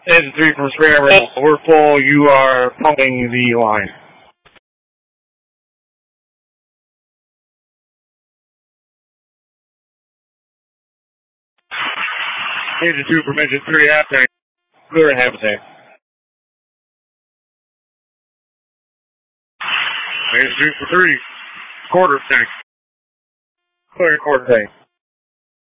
Engine 3 from Spare Rail. We're full. You are pumping the line. Engine 2 from Engine 3 half tank. Clear and half a tank. Engine 2 for 3. Quarter tank. Clear and quarter tank.